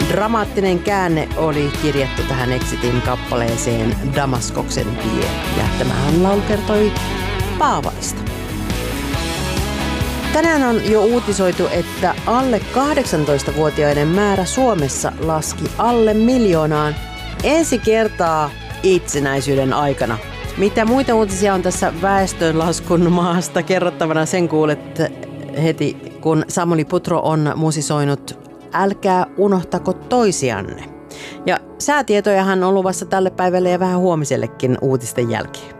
Dramaattinen käänne oli kirjattu tähän Exitin kappaleeseen Damaskoksen tie. Ja tämähän laulu kertoi Paavalista. Tänään on jo uutisoitu, että alle 18-vuotiaiden määrä Suomessa laski alle 1 miljoonaan ensi kertaa itsenäisyyden aikana. Mitä muita uutisia on tässä väestönlaskun maasta kerrottavana, sen kuulet heti, kun Samuli Putro on musisoinut Älkää unohtako toisianne. Ja säätietojahan on luvassa tälle päivälle ja vähän huomisellekin uutisten jälkeen.